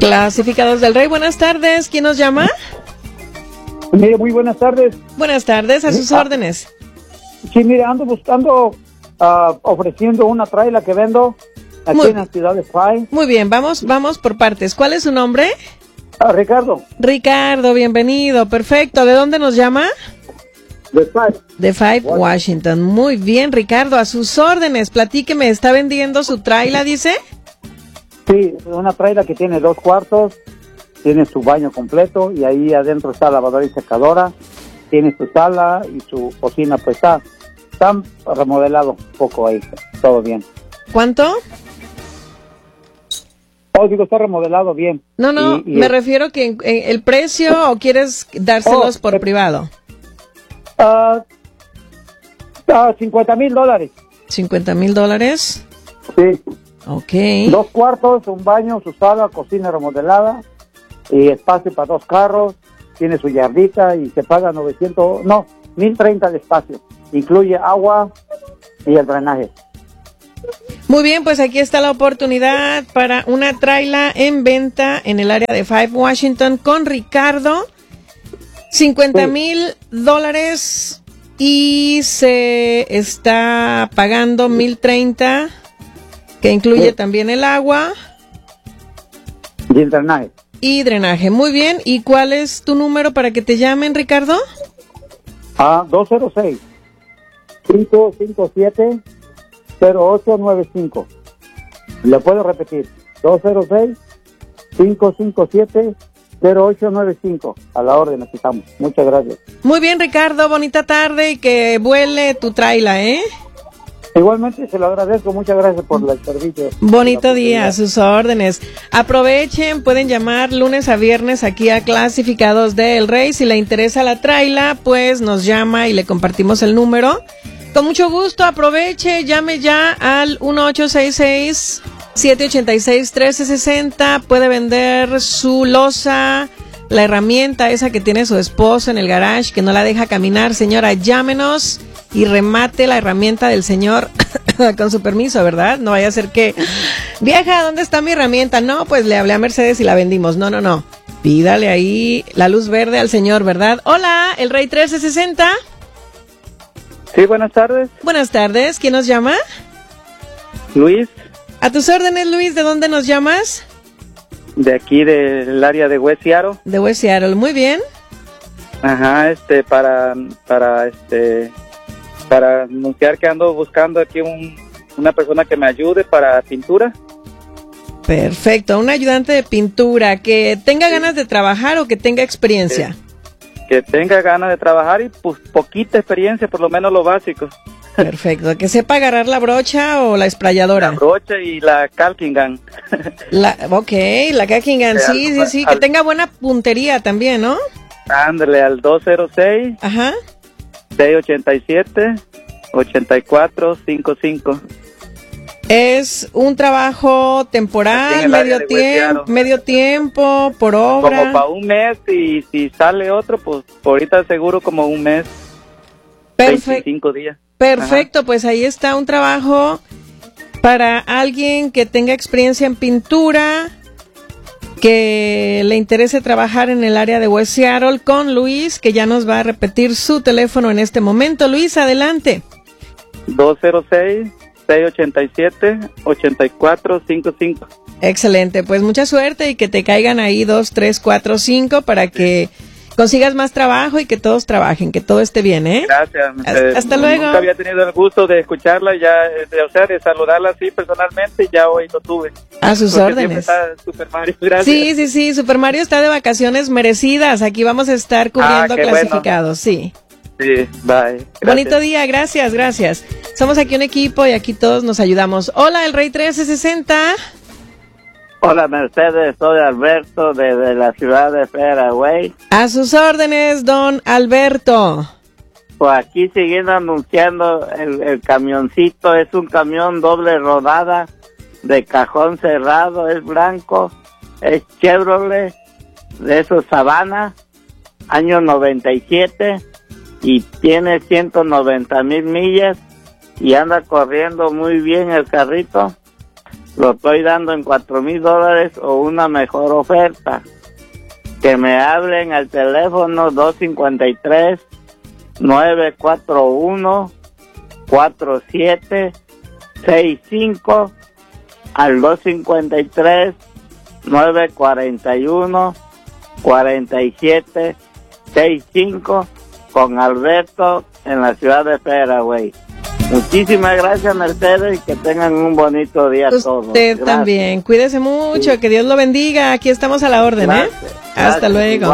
Clasificados del Rey, buenas tardes. ¿Quién nos llama? Mire, muy buenas tardes. Buenas tardes, a sus órdenes. Sí, mire, ando buscando, ofreciendo una traila que vendo aquí en la ciudad de Five. Muy bien, vamos por partes. ¿Cuál es su nombre? Ricardo. Ricardo, bienvenido, perfecto. ¿De dónde nos llama? De Five. De Five, Washington. Muy bien, Ricardo, a sus órdenes. Platíqueme, ¿está vendiendo su traila, dice? Sí, una traila que tiene 2 cuartos, tiene su baño completo y ahí adentro está lavadora y secadora, tiene su sala y su cocina, pues está remodelado un poco ahí, todo bien. ¿Cuánto? Digo, está remodelado bien. No, me refiero que el precio o quieres dárselos por privado. $50,000. $50,000. Sí. Ok. 2 cuartos, un baño, su sala, cocina remodelada y espacio para 2 carros. Tiene su yardita y se paga 1,030 de espacio. Incluye agua y el drenaje. Muy bien, pues aquí está la oportunidad para una traila en venta en el área de Five, Washington con Ricardo. $50,000 y se está pagando 1,030, que incluye también el agua. Y el drenaje. Y drenaje. Muy bien. ¿Y cuál es tu número para que te llamen, Ricardo? 206-557-0895. ¿Le puedo repetir? 206-557-0895. A la orden, aquí estamos. Muchas gracias. Muy bien, Ricardo. Bonita tarde y que vuele tu traila, ¿eh? Igualmente se lo agradezco, muchas gracias por el servicio. Bonito día, a sus órdenes. Aprovechen, pueden llamar lunes a viernes aquí a Clasificados del Rey. Si le interesa la traila, pues nos llama y le compartimos el número. Con mucho gusto, aproveche, llame ya al 1866-786-1360. Puede vender su losa, la herramienta esa que tiene su esposo en el garage, que no la deja caminar. Señora, llámenos y remate la herramienta del señor con su permiso, ¿verdad? No vaya a ser que, vieja, ¿dónde está mi herramienta? No, pues le hablé a Mercedes y la vendimos. No. Pídale ahí la luz verde al señor, ¿verdad? Hola, el Rey 1360. Sí, buenas tardes. Buenas tardes, ¿quién nos llama? Luis. A tus órdenes, Luis, ¿de dónde nos llamas? De aquí, del área de West Seattle. De West Seattle, muy bien. Ajá, para anunciar que ando buscando aquí una persona que me ayude para pintura. Perfecto, un ayudante de pintura que tenga ganas de trabajar o que tenga experiencia. Que tenga ganas de trabajar y pues poquita experiencia, por lo menos lo básico. Perfecto, que sepa agarrar la brocha o la esprayadora. La brocha y la caulking gun. La caulking gun, sí, que tenga buena puntería también, ¿no? Ándale, al 206. Ajá. 687-8455. Es un trabajo temporal, medio tiempo, por obra. Como para un mes, y si sale otro, pues ahorita seguro como un mes. 25 días. Perfecto, ajá. Pues ahí está un trabajo para alguien que tenga experiencia en pintura, que le interese trabajar en el área de West Seattle con Luis, que ya nos va a repetir su teléfono en este momento. Luis, adelante. 206-687-8455. Excelente, pues mucha suerte y que te caigan ahí 2, 3, 4, 5 para que consigas más trabajo y que todos trabajen, que todo esté bien, ¿eh? Gracias. Hasta luego. Nunca había tenido el gusto de escucharla, de saludarla así personalmente, y ya hoy lo tuve. A sus órdenes. Está Super Mario, gracias. Sí, Super Mario está de vacaciones merecidas. Aquí vamos a estar cubriendo clasificados, bueno. Sí. Sí, bye. Gracias. Bonito día, gracias. Somos aquí un equipo y aquí todos nos ayudamos. Hola, el Rey 1360. Hola, Mercedes, soy Alberto desde la ciudad de Fairway. A sus órdenes, don Alberto. Pues aquí siguiendo anunciando el camioncito, es un camión doble rodada de cajón cerrado, es blanco, es Chevrolet, de esos Savannah, año 97, y tiene 190,000 millas y anda corriendo muy bien el carrito. Lo estoy dando en $4,000 o una mejor oferta. Que me hablen al teléfono 253-941-4765 al 253-941-4765 con Alberto en la ciudad de Fairway. Muchísimas gracias, Mercedes, y que tengan un bonito día todos. Usted también. Cuídese mucho, que Dios lo bendiga. Aquí estamos a la orden, gracias, ¿eh? Hasta luego.